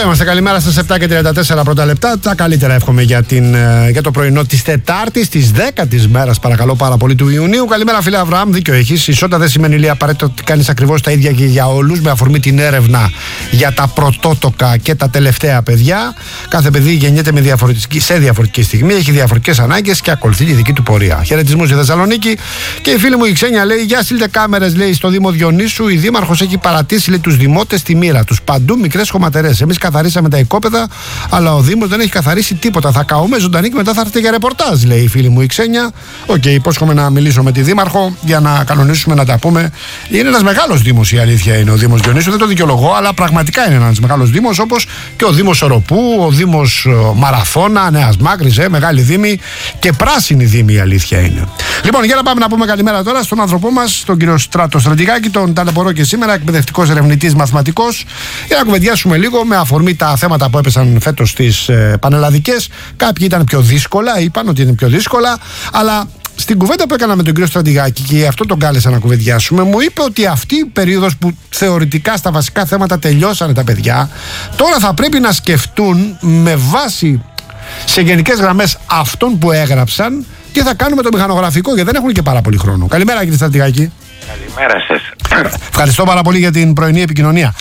είμαστε, καλημέρα στις 7:34 πρώτα λεπτά. Τα καλύτερα εύχομαι για το πρωινό της Τετάρτης, της 10ης μέρας, παρακαλώ πάρα πολύ, του Ιουνίου. Καλημέρα, φίλε Αβραάμ, δίκιο έχεις. Η ισότητα δεν σημαίνει λέει απαραίτητο ότι κάνεις ακριβώς τα ίδια και για όλους. Με αφορμή την έρευνα για τα πρωτότοκα και τα τελευταία παιδιά, κάθε παιδί γεννιέται σε διαφορετική στιγμή, έχει διαφορετικές ανάγκες και ακολουθεί τη δική του πορεία. Χαιρετισμούς στη Θεσσαλονίκη. Και η φίλη μου η Ξένια λέει: για στείλτε κάμερες, λέει, στο Δήμο Διονύσου. Η Δήμαρχος έχει παρατήσει, λέει, τους δημότες στη μοίρα τους. Παντού μικρές χωματερές. Εμείς καθαρίσαμε τα οικόπεδα, αλλά ο Δήμος δεν έχει καθαρίσει τίποτα. Θα καούμε ζωντανή και μετά θα έρθετε για ρεπορτάζ, λέει η φίλη μου η Ξένια. Οκ, υπόσχομαι να μιλήσω με τη Δήμαρχο για να κανονίσουμε να τα πούμε. Είναι ένας μεγάλος Δήμος, η αλήθεια είναι ο Δήμος Διονύσου. Δεν το δικαιολογώ, αλλά πραγματικά είναι ένας μεγάλος Δήμος, όπως και ο Δήμος Οροπού, ο Δήμος Μαραθώνα, Νέας Μάκρης, μεγάλη Δήμη και πράσινη Δήμη, η αλήθεια είναι. Λοιπόν, για να πάμε να πούμε καλημέρα τώρα στον άνθρωπό μας, τον κύριο Στράτο Στρατηγάκη, τον ταλαιπωρώ και σήμερα, εκπαιδευτικός ερευνητής, μαθηματικός, για να κουβεντιάσουμε λίγο με αφορμή τα θέματα που έπεσαν φέτος στις πανελλαδικές. Κάποιοι ήταν πιο δύσκολα, είπαν ότι είναι πιο δύσκολα, αλλά στην κουβέντα που έκανα με τον κύριο Στρατηγάκη, και αυτό τον κάλεσα να κουβεντιάσουμε, μου είπε ότι αυτή η περίοδος που θεωρητικά στα βασικά θέματα τελειώσανε τα παιδιά, τώρα θα πρέπει να σκεφτούν με βάση σε γενικές γραμμές αυτών που έγραψαν τι θα κάνουμε το μηχανογραφικό, γιατί δεν έχουν και πάρα πολύ χρόνο. Καλημέρα, κύριε Στρατηγάκη. Καλημέρα σας. Ευχαριστώ πάρα πολύ για την πρωινή επικοινωνία.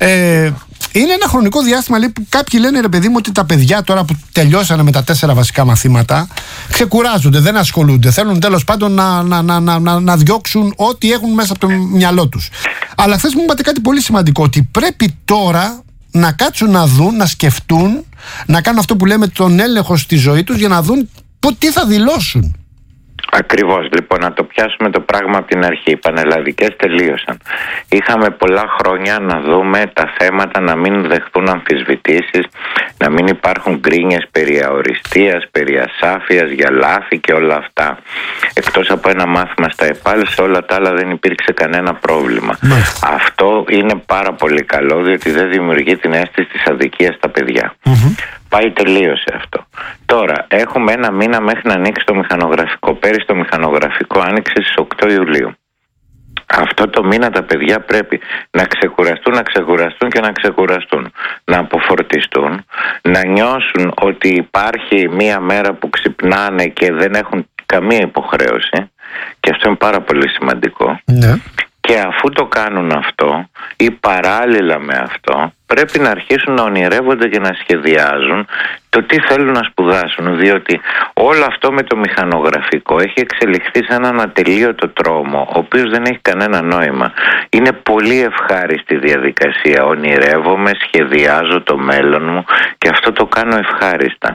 Είναι ένα χρονικό διάστημα, λέει, που κάποιοι λένε, ρε παιδί μου, ότι τα παιδιά τώρα που τελειώσανε με τα 4 βασικά μαθήματα ξεκουράζονται, δεν ασχολούνται. Θέλουν τέλος πάντων να διώξουν ό,τι έχουν μέσα από το μυαλό τους. Αλλά χθες μου είπατε κάτι πολύ σημαντικό, ότι πρέπει τώρα να κάτσουν να δουν, να σκεφτούν, να κάνουν αυτό που λέμε τον έλεγχο στη ζωή τους για να δουν τι θα δηλώσουν. Ακριβώς, λοιπόν, να το πιάσουμε το πράγμα από την αρχή. Οι πανελλαδικές τελείωσαν. Είχαμε πολλά χρόνια να δούμε τα θέματα, να μην δεχθούν αμφισβητήσεις, να μην υπάρχουν γκρίνιες περί αοριστίας, περί ασάφειας, για λάθη και όλα αυτά. Εκτός από ένα μάθημα στα ΕΠΑΛ, σε όλα τα άλλα δεν υπήρξε κανένα πρόβλημα. Αυτό είναι πάρα πολύ καλό, διότι δεν δημιουργεί την αίσθηση της αδικίας στα παιδιά. Πάει, τελείωσε αυτό. Τώρα έχουμε ένα μήνα μέχρι να ανοίξει το μηχανογραφικό. Πέρυσι το μηχανογραφικό άνοιξε στις 8 Ιουλίου. Αυτό το μήνα τα παιδιά πρέπει να ξεκουραστούν, να αποφορτιστούν, να νιώσουν ότι υπάρχει μία μέρα που ξυπνάνε και δεν έχουν καμία υποχρέωση, και αυτό είναι πάρα πολύ σημαντικό. Ναι. Και αφού το κάνουν αυτό ή παράλληλα με αυτό, πρέπει να αρχίσουν να ονειρεύονται και να σχεδιάζουν το τι θέλουν να σπουδάσουν, διότι όλο αυτό με το μηχανογραφικό έχει εξελιχθεί σε έναν ατελείωτο τρόμο, ο οποίος δεν έχει κανένα νόημα. Είναι πολύ ευχάριστη διαδικασία. Ονειρεύομαι, σχεδιάζω το μέλλον μου και αυτό το κάνω ευχάριστα.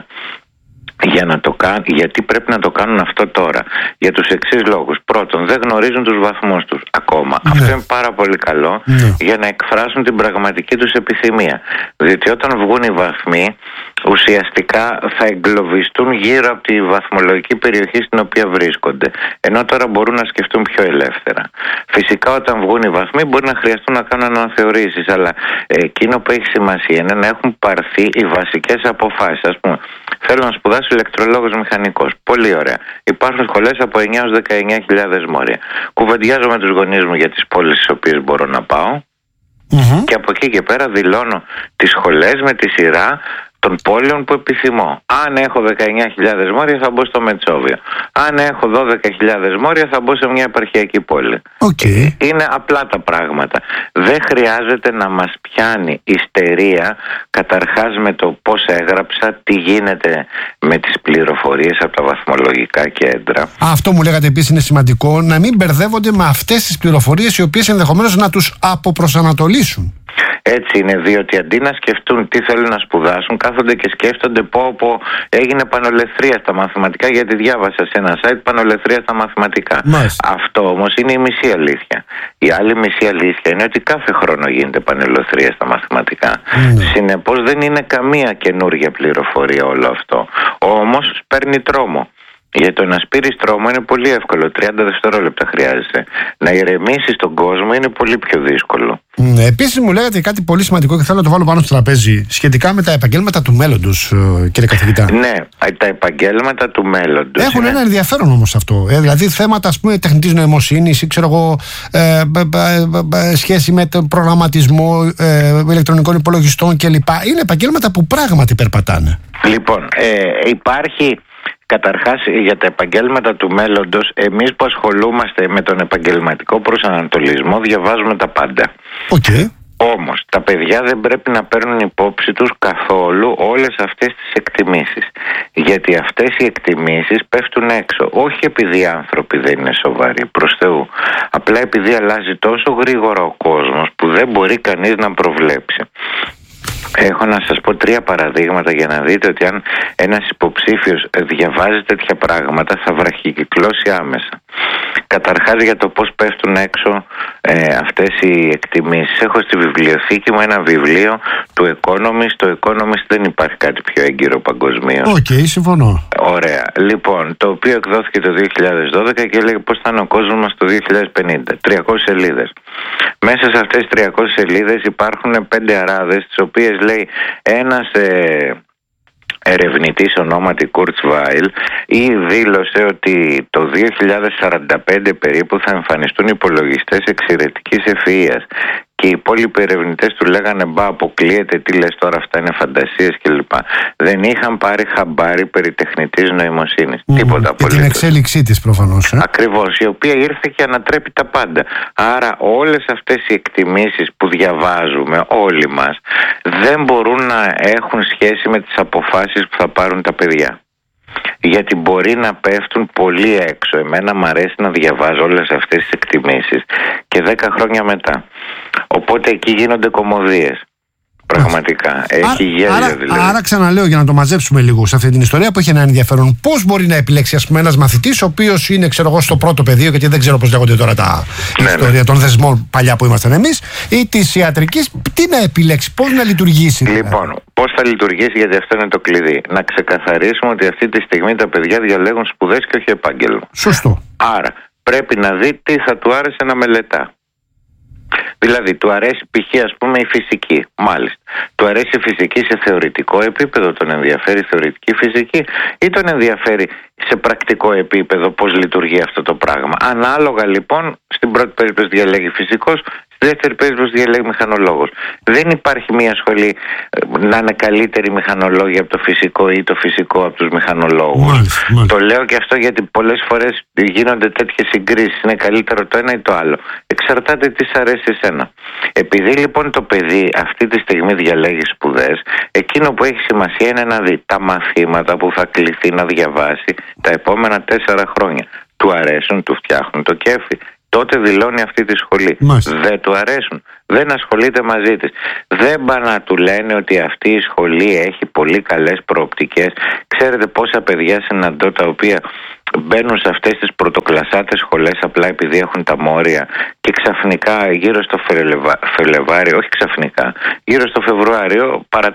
Γιατί πρέπει να το κάνουν αυτό τώρα? Για τους εξής λόγους. Πρώτον, δεν γνωρίζουν τους βαθμούς τους ακόμα. Ναι. Αυτό είναι πάρα πολύ καλό, ναι, για να εκφράσουν την πραγματική τους επιθυμία. Διότι όταν βγουν οι βαθμοί, ουσιαστικά θα εγκλωβιστούν γύρω από τη βαθμολογική περιοχή στην οποία βρίσκονται. Ενώ τώρα μπορούν να σκεφτούν πιο ελεύθερα. Φυσικά όταν βγουν οι βαθμοί μπορεί να χρειαστούν να κάνουν αναθεωρήσεις, αλλά εκείνο που έχει σημασία είναι να έχουν πάρθει οι βασικές αποφάσεις. Ας πούμε, θέλω να σπουδάσω ηλεκτρολόγος μηχανικός. Πολύ ωραία. Υπάρχουν σχολές από 9 έως 19.000 μόρια. Κουβεντιάζω με τους γονείς μου για τις πόλεις στις οποίες μπορώ να πάω. Και από εκεί και πέρα δηλώνω τις σχολές με τη σειρά των πόλεων που επιθυμώ. Αν έχω 19.000 μόρια θα μπω στο Μετσόβιο. Αν έχω 12.000 μόρια θα μπω σε μια επαρχιακή πόλη. Είναι απλά τα πράγματα. Δεν χρειάζεται να μας πιάνει ιστερία καταρχάς με το πώς έγραψα, τι γίνεται με τις πληροφορίες από τα βαθμολογικά κέντρα. Αυτό μου λέγατε επίσης είναι σημαντικό, να μην μπερδεύονται με αυτές τις πληροφορίες οι οποίες ενδεχομένως να τους αποπροσανατολίσουν. Έτσι είναι, διότι αντί να σκεφτούν τι θέλουν να σπουδάσουν, κάθονται και σκέφτονται πω έγινε πανολεθρία στα μαθηματικά, γιατί διάβασα σε ένα site πανολεθρία στα μαθηματικά. Αυτό όμως είναι η μισή αλήθεια. Η άλλη μισή αλήθεια είναι ότι κάθε χρόνο γίνεται πανολεθρία στα μαθηματικά. Συνεπώς δεν είναι καμία καινούργια πληροφορία όλο αυτό. Όμως παίρνει τρόμο. Γιατί να σπείρεις τρόμο είναι πολύ εύκολο, 30 δευτερόλεπτα χρειάζεται. Να ηρεμήσεις τον κόσμο είναι πολύ πιο δύσκολο. Επίσης μου λέγατε κάτι πολύ σημαντικό και θέλω να το βάλω πάνω στο τραπέζι, σχετικά με τα επαγγέλματα του μέλλοντος, κύριε καθηγητά. Ναι, τα επαγγέλματα του μέλλοντος. Έχουν ένα ενδιαφέρον όμως αυτό. Δηλαδή θέματα, ας πούμε, τεχνητής νοημοσύνης ή ξέρω εγώ, σχέση με τον προγραμματισμό ηλεκτρονικών υπολογιστών κλπ. Είναι επαγγέλματα που πράγματι περπατάνε. Λοιπόν, υπάρχει. Καταρχάς, για τα επαγγέλματα του μέλλοντος, εμείς που ασχολούμαστε με τον επαγγελματικό προσανατολισμό διαβάζουμε τα πάντα. Okay. Όμως, τα παιδιά δεν πρέπει να παίρνουν υπόψη τους καθόλου όλες αυτές τις εκτιμήσεις. Γιατί αυτές οι εκτιμήσεις πέφτουν έξω. Όχι επειδή οι άνθρωποι δεν είναι σοβαροί, προς Θεού. Απλά επειδή αλλάζει τόσο γρήγορα ο κόσμος που δεν μπορεί κανείς να προβλέψει. Έχω να σας πω 3 παραδείγματα για να δείτε ότι αν ένας υποψήφιος διαβάζει τέτοια πράγματα θα βραχικυκλώσει άμεσα. Καταρχάς, για το πώς πέφτουν έξω αυτές οι εκτιμήσεις. Έχω στη βιβλιοθήκη μου ένα βιβλίο του Economist. Το Economist δεν υπάρχει κάτι πιο έγκυρο παγκοσμίως. Οκ, συμφωνώ. Ωραία. Λοιπόν, το οποίο εκδόθηκε το 2012 και έλεγε πώς θα είναι ο κόσμος μας το 2050. 300 σελίδες. Μέσα σε αυτές τις 300 σελίδες υπάρχουν 5 αράδες, τις οποίες λέει ένας ερευνητής ονόματι Kurzweil ή δήλωσε ότι το 2045 περίπου θα εμφανιστούν υπολογιστές εξαιρετικής ευφυΐας. Και οι υπόλοιποι ερευνητές του λέγανε μπα, αποκλείεται, τι λες τώρα, αυτά είναι φαντασίες κλπ. Δεν είχαν πάρει χαμπάρι περί τεχνητής νοημοσύνης. Τίποτα και την εξέλιξή της προφανώς. Ακριβώς, η οποία ήρθε και ανατρέπει τα πάντα. Άρα όλες αυτές οι εκτιμήσεις που διαβάζουμε όλοι μας δεν μπορούν να έχουν σχέση με τις αποφάσεις που θα πάρουν τα παιδιά. Γιατί μπορεί να πέφτουν πολύ έξω. Εμένα μου αρέσει να διαβάζω όλες αυτές τις εκτιμήσεις και 10 χρόνια μετά. Οπότε εκεί γίνονται κωμωδίες. Πραγματικά. Έχει γέλιο δηλαδή. Άρα ξαναλέω, για να το μαζέψουμε λίγο σε αυτή την ιστορία που έχει ένα ενδιαφέρον, πώς μπορεί να επιλέξει, ας πούμε, ένας μαθητής ο οποίος είναι, ξέρω εγώ, στο πρώτο πεδίο, γιατί δεν ξέρω πώς λέγονται τώρα τα ιστορία των δεσμών παλιά που ήμασταν εμείς, ή της ιατρικής, τι να επιλέξει, πώς να λειτουργήσει. Λοιπόν, πώς θα λειτουργήσει, γιατί αυτό είναι το κλειδί. Να ξεκαθαρίσουμε ότι αυτή τη στιγμή τα παιδιά διαλέγουν σπουδές και όχι επάγγελμα. Σωστό. Άρα πρέπει να δει τι θα του άρεσε να μελετά. Δηλαδή, του αρέσει π.χ. ας πούμε η φυσική, μάλιστα. Του αρέσει η φυσική σε θεωρητικό επίπεδο, τον ενδιαφέρει θεωρητική φυσική, ή τον ενδιαφέρει σε πρακτικό επίπεδο πώς λειτουργεί αυτό το πράγμα. Ανάλογα λοιπόν, στην πρώτη περίπτωση διαλέγει φυσικός, στη δεύτερη περίπτωση διαλέγει μηχανολόγος. Δεν υπάρχει μια σχολή να είναι καλύτερη μηχανολόγοι από το φυσικό ή το φυσικό από τους μηχανολόγους. Μάλιστα. Το λέω και αυτό γιατί πολλές φορές γίνονται τέτοιες συγκρίσεις. Είναι καλύτερο το ένα ή το άλλο. Εξαρτάται τι σ' αρέσει εσένα. Επειδή λοιπόν το παιδί αυτή τη στιγμή διαλέγει σπουδές, εκείνο που έχει σημασία είναι να δει τα μαθήματα που θα κληθεί να διαβάσει τα επόμενα 4 χρόνια. Του αρέσουν, του φτιάχνουν το κέφι. Τότε δηλώνει αυτή τη σχολή. Μάλιστα. Δεν του αρέσουν, δεν ασχολείται μαζί της. Δεν πάνε να του λένε ότι αυτή η σχολή έχει πολύ καλές προοπτικές. Ξέρετε πόσα παιδιά συναντώ τα οποία μπαίνουν σε αυτές τις πρωτοκλασσάτες σχολές απλά επειδή έχουν τα μόρια και ξαφνικά γύρω στο Φλεβάριο, όχι ξαφνικά, γύρω στο Φεβρουάριο